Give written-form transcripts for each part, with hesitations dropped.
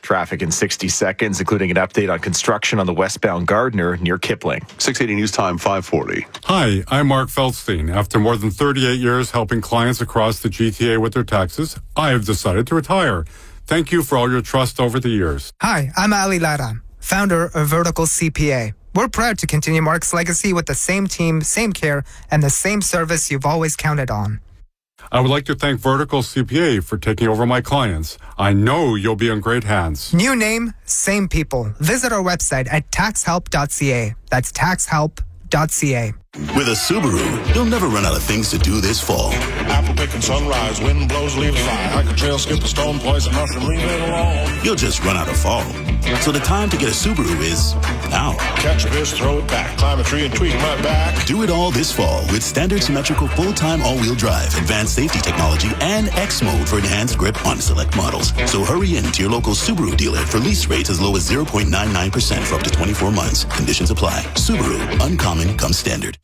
Traffic in 60 seconds, including an update on construction on the westbound Gardiner near Kipling. 680 News Time, 540. Hi, I'm Mark Feldstein. After more than 38 years helping clients across the GTA with their taxes, I have decided to retire. Thank you for all your trust over the years. Hi, I'm Ali Lara, founder of Vertical CPA. We're proud to continue Mark's legacy with the same team, same care, and the same service you've always counted on. I would like to thank Vertical CPA for taking over my clients. I know you'll be in great hands. New name, same people. Visit our website at taxhelp.ca. That's taxhelp.ca. With a Subaru, you'll never run out of things to do this fall. Apple picking sunrise, wind blows, leaves fly. Hike a trail, skip a stone, poison mushroom, leave it alone. You'll just run out of fall. So the time to get a Subaru is now. Catch a fish, throw it back, climb a tree and tweak my back. Do it all this fall with standard symmetrical full-time all-wheel drive, advanced safety technology, and X mode for enhanced grip on select models. So hurry in to your local Subaru dealer for lease rates as low as 0.99% for up to 24 months. Conditions apply. Subaru, uncommon comes standard.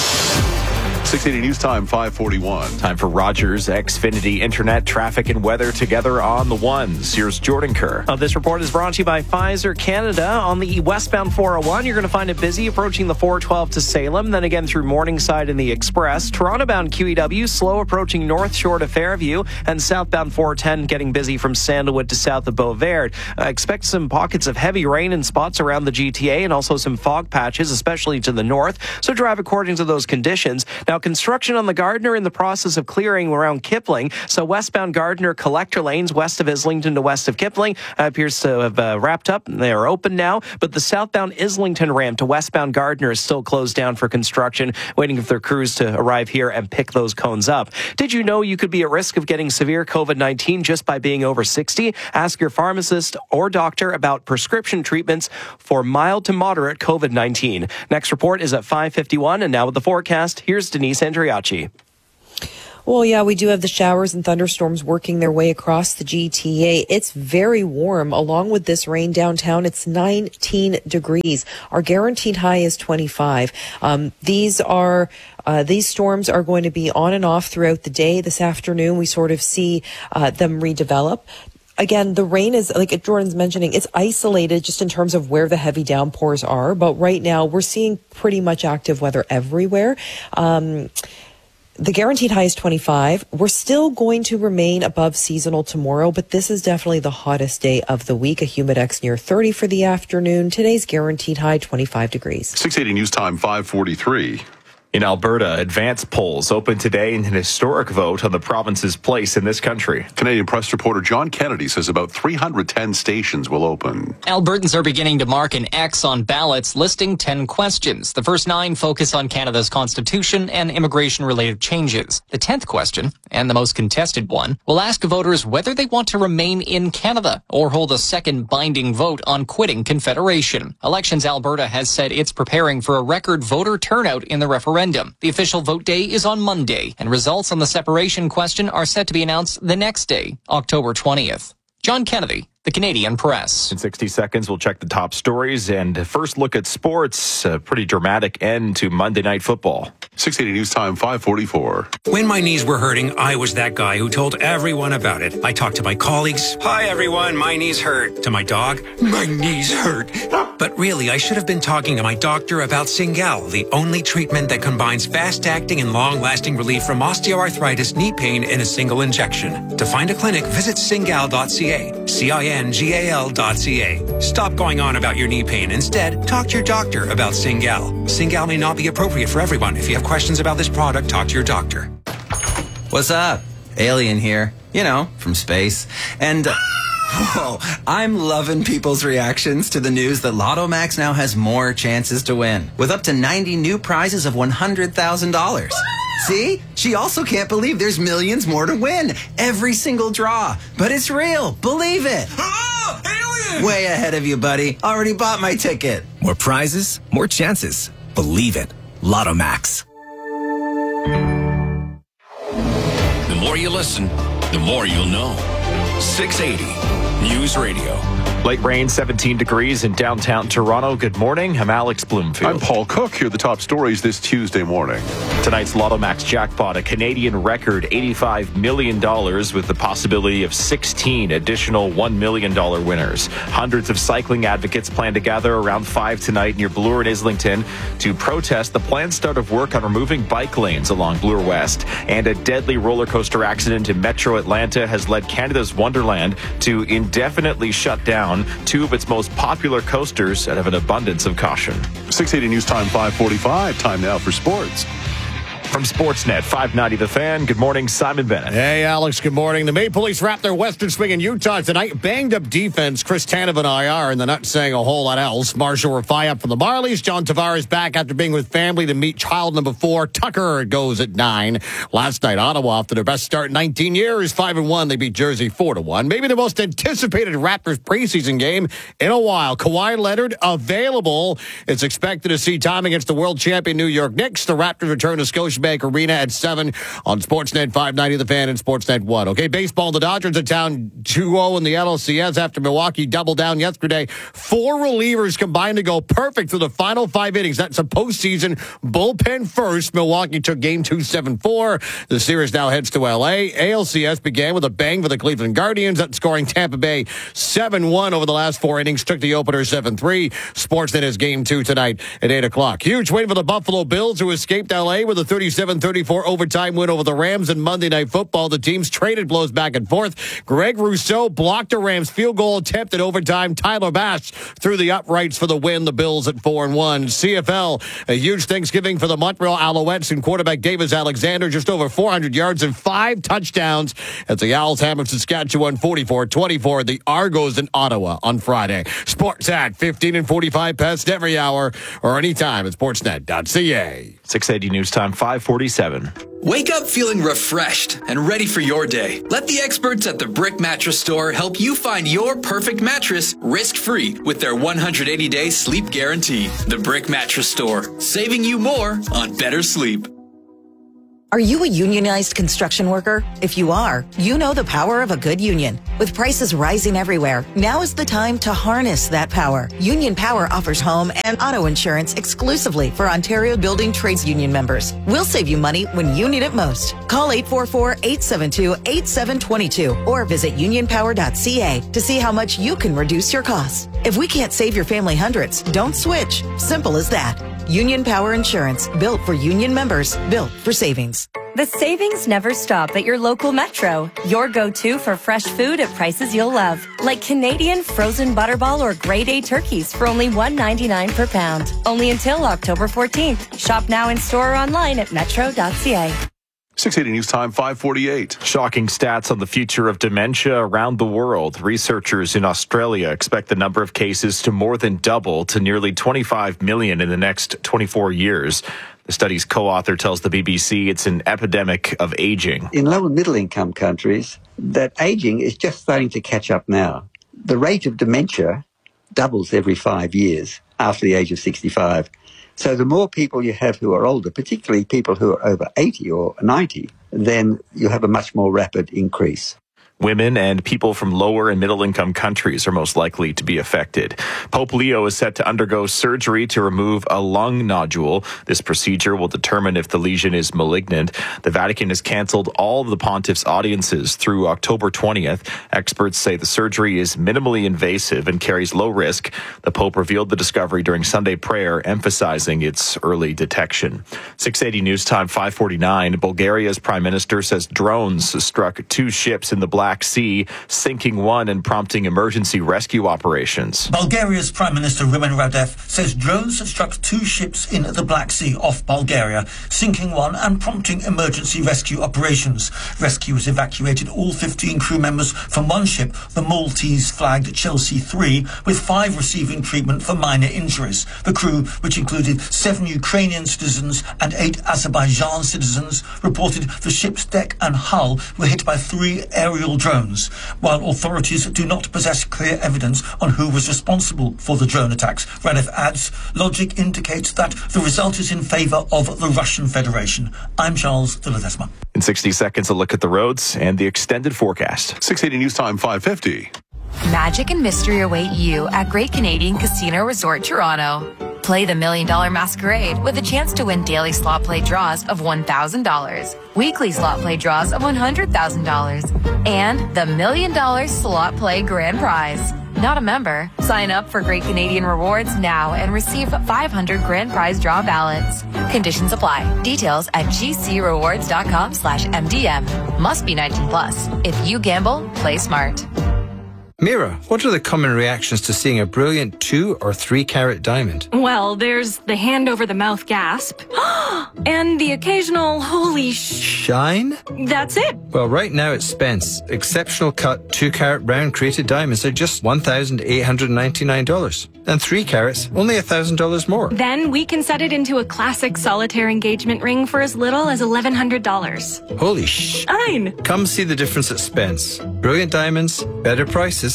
680 News Time, 541. Time for Rogers Xfinity Internet, traffic, and weather together on the ones. Here's Jordan Kerr. This report is brought to you by Pfizer Canada. On the westbound 401, you're going to find it busy approaching the 412 to Salem, then again through Morningside in the Express. Toronto-bound QEW, slow approaching North Shore to Fairview, and southbound 410 getting busy from Sandalwood to south of Beauvert. Expect some pockets of heavy rain in spots around the GTA and also some fog patches, especially to the north, so drive according to those conditions. Now, construction on the Gardiner in the process of clearing around Kipling. So westbound Gardiner collector lanes west of Islington to west of Kipling appears to have wrapped up. They are open now, but the southbound Islington ramp to westbound Gardiner is still closed down for construction, waiting for their crews to arrive here and pick those cones up. Did you know you could be at risk of getting severe COVID-19 just by being over 60? Ask your pharmacist or doctor about prescription treatments for mild to moderate COVID-19. Next report is at 5:51, and now with the forecast, here's Denise Andriachi. Well, yeah, we do have the showers and thunderstorms working their way across the GTA. It's very warm. Along with this rain downtown, it's 19 degrees. Our guaranteed high is 25. These storms are going to be on and off throughout the day. This afternoon, we sort of see them redevelop. Again, the rain is, like Jordan's mentioning, it's isolated just in terms of where the heavy downpours are. But right now, we're seeing pretty much active weather everywhere. The guaranteed high is 25. We're still going to remain above seasonal tomorrow, but this is definitely the hottest day of the week. A humidex near 30 for the afternoon. Today's guaranteed high, 25 degrees. 680 News Time, 543. In Alberta, advance polls open today in an historic vote on the province's place in this country. Canadian Press reporter John Kennedy says about 310 stations will open. Albertans are beginning to mark an X on ballots listing 10 questions. The first 9 focus on Canada's constitution and immigration-related changes. The 10th question, and the most contested one, will ask voters whether they want to remain in Canada or hold a second binding vote on quitting Confederation. Elections Alberta has said it's preparing for a record voter turnout in the referendum. The official vote day is on Monday, and results on the separation question are set to be announced the next day, October 20th. John Kennedy, the Canadian Press. In 60 seconds, we'll check the top stories and first look at sports. A pretty dramatic end to Monday Night Football. 680 News Time, 544. When my knees were hurting, I was that guy who told everyone about it. I talked to my colleagues. Hi, everyone. My knees hurt. To my dog. My knees hurt. But really, I should have been talking to my doctor about Cingal, the only treatment that combines fast-acting and long-lasting relief from osteoarthritis knee pain in a single injection. To find a clinic, visit cingal.ca. cingal.ca. Stop going on about your knee pain. Instead, talk to your doctor about Cingal. Cingal may not be appropriate for everyone. If you have questions about this product, talk to your doctor. What's up? Alien here. You know, from space. And, whoa, I'm loving people's reactions to the news that Lotto Max now has more chances to win, with up to 90 new prizes of $100,000. See? She also can't believe there's millions more to win. Every single draw. But it's real. Believe it. Oh, alien! Way ahead of you, buddy. Already bought my ticket. More prizes, more chances. Believe it. Lotto Max. The more you listen, the more you'll know. 680 News Radio. Late rain, 17 degrees in downtown Toronto. Good morning. I'm Alex Bloomfield. I'm Paul Cook. Here are the top stories this Tuesday morning. Tonight's Lotto Max jackpot, a Canadian record $85 million with the possibility of 16 additional $1 million winners. Hundreds of cycling advocates plan to gather around 5 tonight near Bloor and Islington to protest the planned start of work on removing bike lanes along Bloor West. And a deadly roller coaster accident in Metro Atlanta has led Canada's Wonderland to indefinitely shut down two of its most popular coasters out of an abundance of caution. 680 News Time 5:45. Time now for sports. From Sportsnet 590 The Fan, good morning, Simon Bennett. Hey, Alex, good morning. The Maple Leafs wrap their Western swing in Utah tonight. Banged up defense, Chris Tanev and IR, and they're not saying a whole lot else. Marshall Rafai up for the Marlies. John Tavares back after being with family to meet child number 4. Tucker goes at 9. Last night, Ottawa, after their best start in 19 years, 5-1. They beat Jersey 4-1. Maybe the most anticipated Raptors preseason game in a while. Kawhi Leonard available. It's expected to see time against the world champion New York Knicks. The Raptors return to Scotiabank Arena at 7 on Sportsnet 590 The Fan and Sportsnet 1. Okay, baseball, the Dodgers are down 2-0 in the LCS after Milwaukee doubled down yesterday. 4 relievers combined to go perfect through the final 5 innings. That's a postseason bullpen first. Milwaukee took game 2 7-4. The series now heads to LA. ALCS began with a bang for the Cleveland Guardians. That's scoring Tampa Bay 7-1 over the last 4 innings. Took the opener 7-3. Sportsnet has game 2 tonight at 8 o'clock. Huge win for the Buffalo Bills, who escaped LA with a 37-34 overtime win over the Rams in Monday Night Football. The teams traded blows back and forth. Greg Rousseau blocked a Rams field goal attempt in overtime. Tyler Bass threw the uprights for the win. The Bills at 4-1. CFL, a huge Thanksgiving for the Montreal Alouettes and quarterback Davis Alexander, just over 400 yards and 5 touchdowns as the Owls hammered Saskatchewan 44-24. The Argos in Ottawa on Friday. Sports at 15 and 45 past every hour or anytime at sportsnet.ca. 680 News Time 5:47. Wake up feeling refreshed and ready for your day. Let the experts at the Brick Mattress Store help you find your perfect mattress risk-free with their 180-day sleep guarantee. The Brick Mattress Store, saving you more on better sleep. Are you a unionized construction worker? If you are, you know the power of a good union. With prices rising everywhere, now is the time to harness that power. Union Power offers home and auto insurance exclusively for Ontario Building Trades Union members. We'll save you money when you need it most. Call 844-872-8722 or visit unionpower.ca to see how much you can reduce your costs. If we can't save your family hundreds, don't switch. Simple as that. Union Power Insurance, built for union members, built for savings. The savings never stop at your local Metro. Your go-to for fresh food at prices you'll love. Like Canadian frozen butterball or grade A turkeys for only $1.99 per pound. Only until October 14th. Shop now in store or online at metro.ca. 680 News Time 5:48. Shocking stats on the future of dementia around the world. Researchers in Australia expect the number of cases to more than double to nearly 25 million in the next 24 years. The study's co-author tells the BBC it's an epidemic of aging. In low and middle income countries, that aging is just starting to catch up now. The rate of dementia doubles every 5 years after the age of 65. So the more people you have who are older, particularly people who are over 80 or 90, then you have a much more rapid increase. Women and people from lower and middle income countries are most likely to be affected. Pope Leo is set to undergo surgery to remove a lung nodule. This procedure will determine if the lesion is malignant. The Vatican has canceled all of the pontiff's audiences through October 20th. Experts say the surgery is minimally invasive and carries low risk. The Pope revealed the discovery during Sunday prayer, emphasizing its early detection. 680 News Time 5:49. Bulgaria's prime minister says drones struck 2 ships in the Black Sea, sinking one and prompting emergency rescue operations. Bulgaria's Prime Minister Rumen Radev says drones struck 2 ships in the Black Sea off Bulgaria, sinking one and prompting emergency rescue operations. Rescuers evacuated all 15 crew members from one ship, the Maltese-flagged Chelsea 3, with 5 receiving treatment for minor injuries. The crew, which included 7 Ukrainian citizens and 8 Azerbaijan citizens, reported the ship's deck and hull were hit by 3 aerial drones. While authorities do not possess clear evidence on who was responsible for the drone attacks, Radev adds, logic indicates that the result is in favour of the Russian Federation. I'm Charles de Ledesma. In 60 seconds, a look at the roads and the extended forecast. 680 News Time 5:50. Magic and mystery await you at Great Canadian Casino Resort Toronto. Play the $1 Million Masquerade with a chance to win daily slot play draws of $1,000, weekly slot play draws of $100,000, and the $1 Million Slot Play Grand Prize. Not a member? Sign up for Great Canadian Rewards now and receive 500 grand prize draw ballots. Conditions apply. Details at gcrewards.com/MDM. Must be 19 plus. If you gamble, play smart. Mira, what are the common reactions to seeing a brilliant 2 or 3 carat diamond? Well, there's the hand over the mouth gasp and the occasional holy shine. That's it. Well, right now at Spence, exceptional cut 2 carat round crated diamonds are just $1,899. And 3 carats, only $1,000 more. Then we can set it into a classic solitaire engagement ring for as little as $1,100. Holy shine! Come see the difference at Spence. Brilliant diamonds, better prices.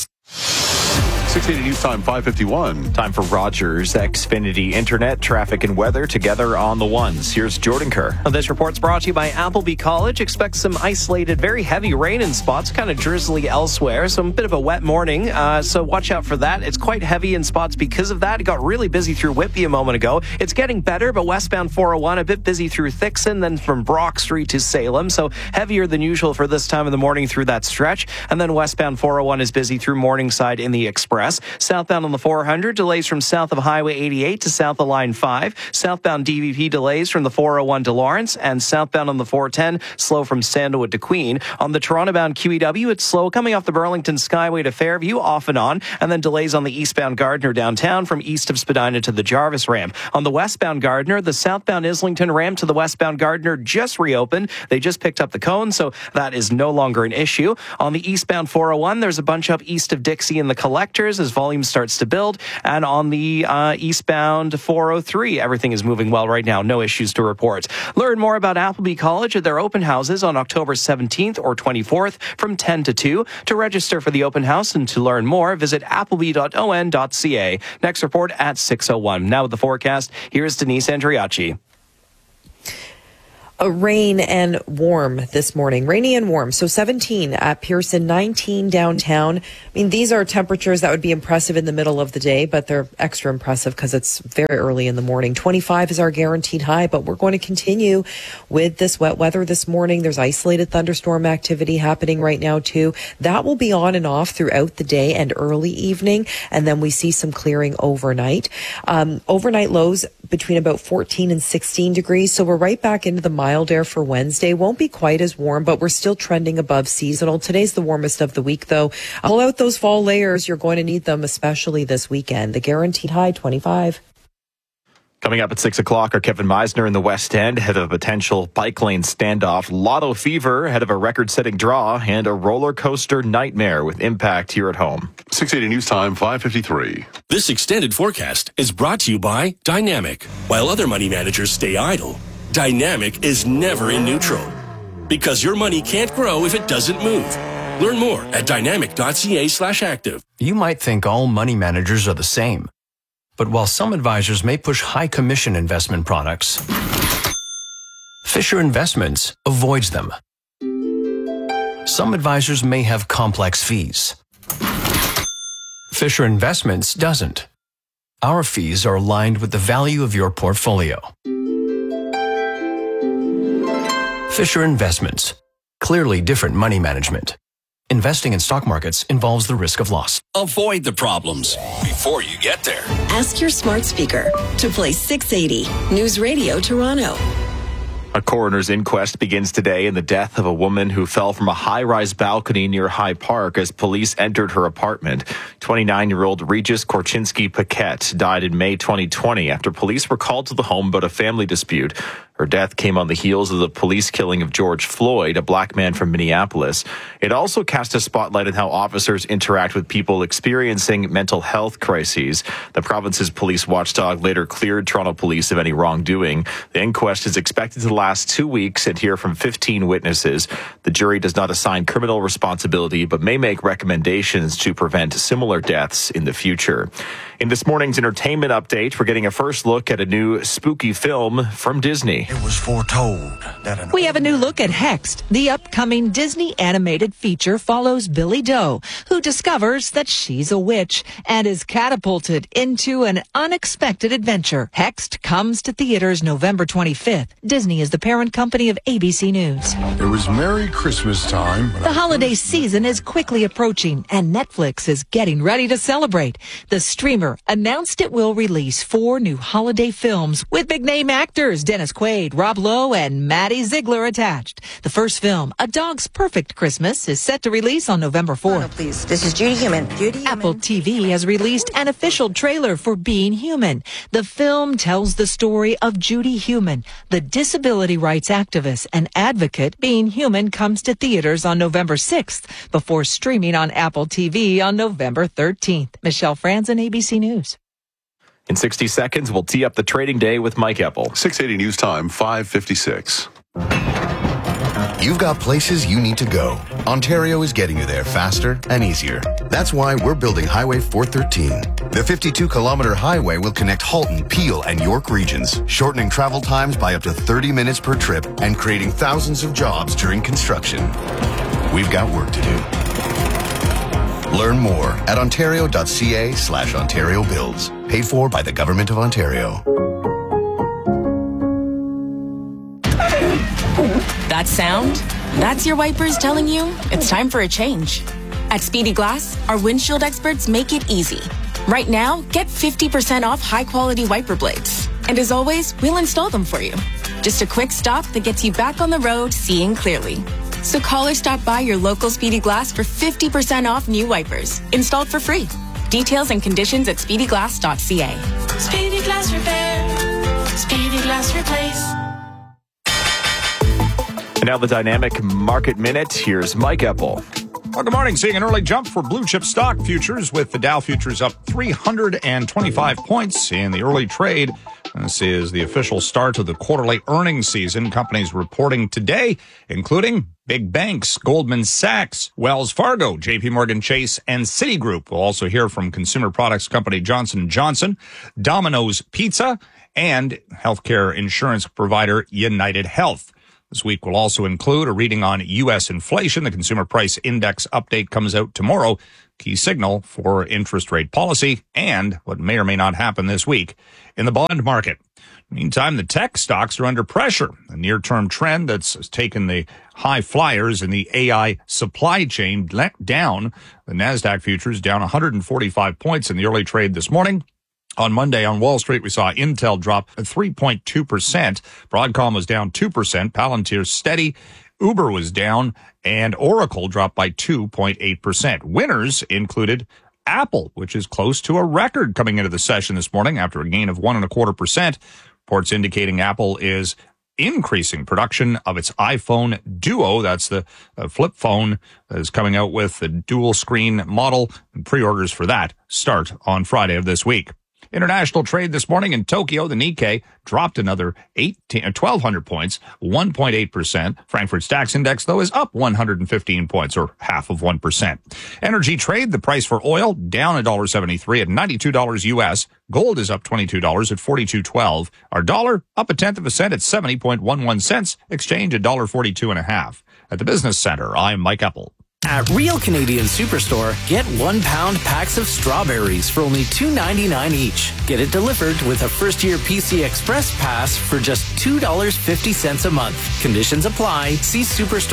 680 News Time, 5:51. Time for Rogers Xfinity Internet, traffic and weather together on the ones. Here's Jordan Kerr. This report's brought to you by Appleby College. Expect some isolated, very heavy rain in spots, kind of drizzly elsewhere. So a bit of a wet morning, so watch out for that. It's quite heavy in spots because of that. It got really busy through Whitby a moment ago. It's getting better, but westbound 401 a bit busy through Thixon, then from Brock Street to Salem. So heavier than usual for this time of the morning through that stretch. And then westbound 401 is busy through Morningside in the Express. Southbound on the 400, delays from south of Highway 88 to south of Line 5. Southbound DVP delays from the 401 to Lawrence, and southbound on the 410, slow from Sandalwood to Queen. On the Toronto-bound QEW, it's slow coming off the Burlington Skyway to Fairview, off and on, and then delays on the eastbound Gardiner downtown from east of Spadina to the Jarvis ramp. On the westbound Gardiner, the southbound Islington ramp to the westbound Gardiner just reopened. They just picked up the cone, so that is no longer an issue. On the eastbound 401, there's a bunch up east of Dixie in the Collectors as volume starts to build. And on the eastbound 403, everything is moving well right now. No issues to report. Learn more about Appleby College at their open houses on October 17th or 24th from 10 to 2. To register for the open house and to learn more, visit appleby.on.ca. Next report at 6:01. Now with the forecast, here's Denise Andriachi. Rain and warm this morning. Rainy and warm. So 17 at Pearson, 19 downtown. I mean, these are temperatures that would be impressive in the middle of the day, but they're extra impressive because it's very early in the morning. 25 is our guaranteed high, but we're going to continue with this wet weather this morning. There's isolated thunderstorm activity happening right now, too. That will be on and off throughout the day and early evening, and then we see some clearing overnight. Overnight lows between about 14 and 16 degrees, so we're right back into the mild air for Wednesday. Won't be quite as warm, but we're still trending above seasonal. Today's the warmest of the week, though. Pull out those fall layers. You're going to need them, especially this weekend. The guaranteed high, 25. Coming up at 6 o'clock are Kevin Meisner in the West End, ahead of a potential bike lane standoff, Lotto Fever, ahead of a record-setting draw, and a roller coaster nightmare with impact here at home. 680 News Time, 5:53. This extended forecast is brought to you by Dynamic. While other money managers stay idle, Dynamic is never in neutral. Because your money can't grow if it doesn't move. Learn more at dynamic.ca/active. You might think all money managers are the same. But while some advisors may push high commission investment products, Fisher Investments avoids them. Some advisors may have complex fees. Fisher Investments doesn't. Our fees are aligned with the value of your portfolio. Fisher Investments. Clearly different money management. Investing in stock markets involves the risk of loss. Avoid the problems before you get there. Ask your smart speaker to play 680 News Radio Toronto. A coroner's inquest begins today in the death of a woman who fell from a high-rise balcony near High Park as police entered her apartment. 29-year-old Regis Korchinski-Paquette died in May 2020 after police were called to the home about a family dispute. Her death came on the heels of the police killing of George Floyd, a black man from Minneapolis. It also cast a spotlight on how officers interact with people experiencing mental health crises. The province's police watchdog later cleared Toronto police of any wrongdoing. The inquest is expected to last 2 weeks and hear from 15 witnesses. The jury does not assign criminal responsibility, but may make recommendations to prevent similar deaths in the future. In this morning's entertainment update, we're getting a first look at a new spooky film from Disney. It was foretold that we have a new look at Hexed. The upcoming Disney animated feature follows Billy Doe, who discovers that she's a witch and is catapulted into an unexpected adventure. Hexed comes to theaters November 25th. Disney is the parent company of ABC News. It was Merry Christmas time. The holiday season is quickly approaching, and Netflix is getting ready to celebrate. The streamer announced it will release 4 new holiday films with big-name actors Dennis Quaid, Rob Lowe, and Maddie Ziegler attached. The first film, A Dog's Perfect Christmas, is set to release on November 4th. Please, this is Judy Human. Apple TV has released an official trailer for Being Human. The film tells the story of Judy Human, the disability rights activist and advocate. Being Human comes to theaters on November 6th before streaming on Apple TV on November 13th. Michelle Franzen, ABC News. In 60 seconds, we'll tee up the trading day with Mike Eppel. 680 News Time, 5:56. You've got places you need to go. Ontario is getting you there faster and easier. That's why we're building Highway 413. The 52-kilometer highway will connect Halton, Peel, and York regions, shortening travel times by up to 30 minutes per trip and creating thousands of jobs during construction. We've got work to do. Learn more at ontario.ca/Ontario Builds. Paid for by the Government of Ontario. That sound? That's your wipers telling you it's time for a change. At Speedy Glass, our windshield experts make it easy. Right now, get 50% off high-quality wiper blades. And as always, we'll install them for you. Just a quick stop that gets you back on the road seeing clearly. So call or stop by your local Speedy Glass for 50% off new wipers, installed for free. Details and conditions at speedyglass.ca. Speedy Glass Repair. Speedy Glass Replace. And now the Dynamic Market Minute. Here's Mike Eppel. Well, good morning. Seeing an early jump for blue chip stock futures with the Dow futures up 325 points in the early trade. This is the official start of the quarterly earnings season. Companies reporting today, including big banks, Goldman Sachs, Wells Fargo, JP Morgan Chase, and Citigroup. We'll also hear from consumer products company Johnson & Johnson, Domino's Pizza, and healthcare insurance provider United Health. This week will also include a reading on U.S. inflation. The Consumer Price Index update comes out tomorrow, key signal for interest rate policy, and what may or may not happen this week in the bond market. Meantime, the tech stocks are under pressure. A near-term trend that's taken the high flyers in the AI supply chain down. The NASDAQ futures down 145 points in the early trade this morning. On Monday on Wall Street, we saw Intel drop 3.2%. Broadcom was down 2%. Palantir steady. Uber was down. And Oracle dropped by 2.8%. Winners included Apple, which is close to a record coming into the session this morning after a gain of 1.25%. Reports indicating Apple is increasing production of its iPhone Duo. That's the flip phone that is coming out with the dual screen model. And pre-orders for that start on Friday of this week. International trade this morning in Tokyo, the Nikkei dropped another 1,200 points, 1.8%. Frankfurt's DAX index, though, is up 115 points, or 0.5%. Energy trade, the price for oil down $1.73 at $92 U.S. Gold is up $22 at $42.12. Our dollar up 0.1 cent at 70.11 cents. Exchange $1.42.5. At the Business Center, I'm Mike Eppel. At Real Canadian Superstore, get 1 pound packs of strawberries for only $2.99 each. Get it delivered with a first-year PC Express pass for just $2.50 a month. Conditions apply. See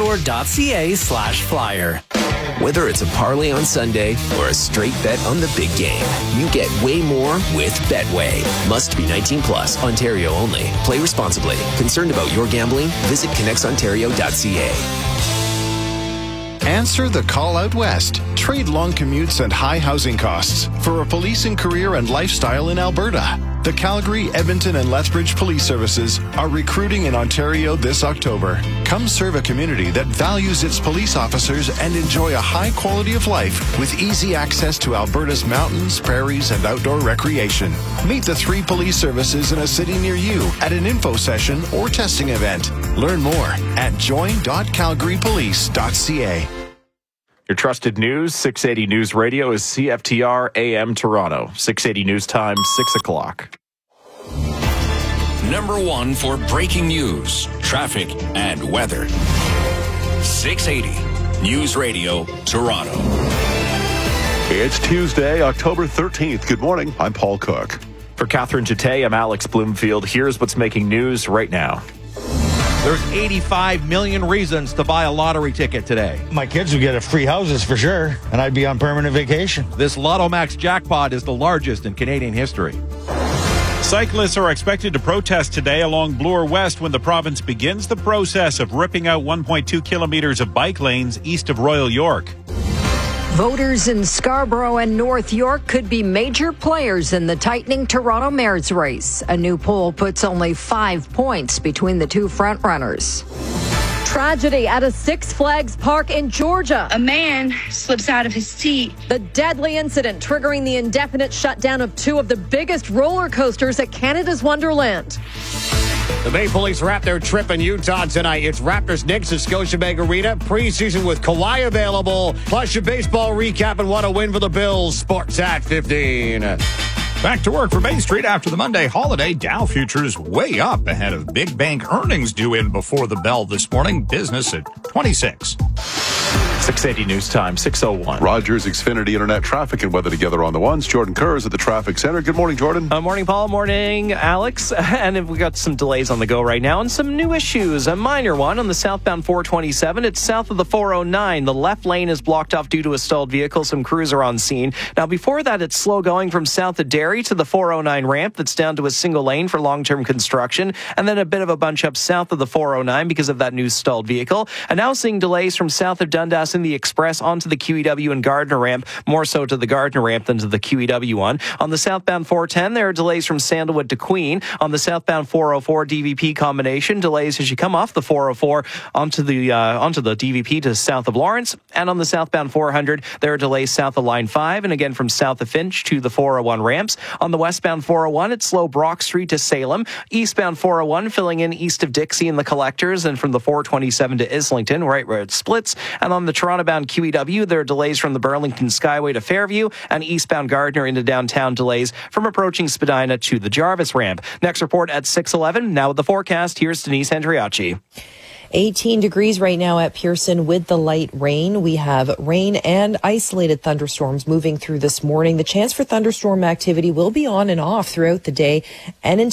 superstore.ca/flyer. Whether it's a parlay on Sunday or a straight bet on the big game, you get way more with Betway. Must be 19 plus, Ontario only. Play responsibly. Concerned about your gambling? Visit connectsontario.ca. Answer the call out west. Trade long commutes and high housing costs for a policing career and lifestyle in Alberta. The Calgary, Edmonton, and Lethbridge Police Services are recruiting in Ontario this October. Come serve a community that values its police officers and enjoy a high quality of life with easy access to Alberta's mountains, prairies, and outdoor recreation. Meet the 3 police services in a city near you at an info session or testing event. Learn more at join.calgarypolice.ca. Your trusted news, 680 News Radio is CFTR AM Toronto. 680 News Time, 6 o'clock. Number 1 for breaking news, traffic, and weather. 680 News Radio Toronto. It's Tuesday, October 13th. Good morning. I'm Paul Cook. For Catherine Jete, I'm Alex Bloomfield. Here's what's making news right now. There's 85 million reasons to buy a lottery ticket today. My kids would get free houses for sure, and I'd be on permanent vacation. This Lotto Max jackpot is the largest in Canadian history. Cyclists are expected to protest today along Bloor West when the province begins the process of ripping out 1.2 kilometers of bike lanes east of Royal York. Voters in Scarborough and North York could be major players in the tightening Toronto mayor's race. A new poll puts only 5 points between the two frontrunners. Tragedy at a Six Flags park in Georgia. A man slips out of his seat. The deadly incident triggering the indefinite shutdown of 2 of the biggest roller coasters at Canada's Wonderland. The Maple Leafs wrap their trip in Utah tonight. It's Raptors-Knicks at Scotiabank Arena. Preseason with Kawhi available. Plus your baseball recap and what a win for the Bills. Sports at 15. Back to work for Main Street after the Monday holiday. Dow futures way up ahead of big bank earnings due in before the bell this morning. Business at 26. 680 News Time, 6:01. Rogers, Xfinity, Internet, traffic, and weather together on the ones. Jordan Kerr is at the traffic center. Good morning, Jordan. Morning, Paul. Morning, Alex. And we got some delays on the go right now and some new issues. A minor one on the southbound 427. It's south of the 409. The left lane is blocked off due to a stalled vehicle. Some crews are on scene. Now, before that, it's slow going from south of Derry to the 409 ramp. That's down to a single lane for long-term construction. And then a bit of a bunch up south of the 409 because of that new stalled vehicle. And now seeing delays from south of Dundas in the Express onto the QEW and Gardner ramp, more so to the Gardner ramp than to the QEW one. On the southbound 410, there are delays from Sandalwood to Queen. On the southbound 404 DVP combination, delays as you come off the 404 onto the DVP to south of Lawrence. And on the southbound 400, there are delays south of Line 5 and again from south of Finch to the 401 ramps. On the westbound 401, it's slow Brock Street to Salem. Eastbound 401 filling in east of Dixie and the Collectors, and from the 427 to Islington, right where it splits. And on the Toronto-bound QEW, there are delays from the Burlington Skyway to Fairview, and eastbound Gardner into downtown delays from approaching Spadina to the Jarvis ramp. Next report at 6:11. Now with the forecast, here's Denise Andriacci. 18 degrees right now at Pearson with the light rain. We have rain and isolated thunderstorms moving through this morning. The chance for thunderstorm activity will be on and off throughout the day and into